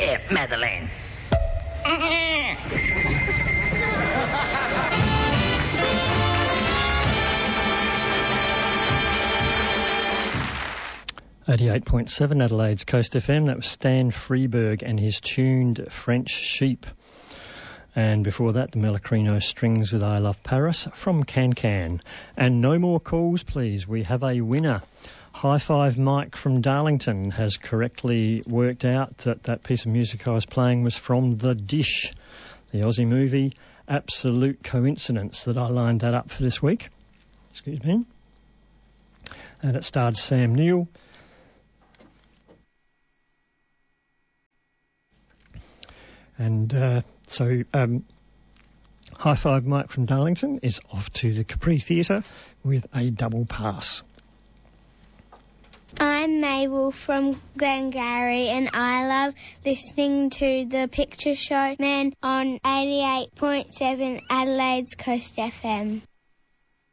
there, Madeleine. 88.7 Adelaide's Coast FM. That was Stan Freberg and his tuned French Sheep. And before that, the Melacrino Strings with I Love Paris from Can. And no more calls, please. We have a winner. High Five Mike from Darlington has correctly worked out that that piece of music I was playing was from The Dish, the Aussie movie. Absolute coincidence that I lined that up for this week. Excuse me. And it starred Sam Neill. And so High Five Mike from Darlington is off to the Capri Theatre with a double pass. I'm Mabel from Glengarry and I love listening to the Picture Show Man on 88.7 Adelaide's Coast FM.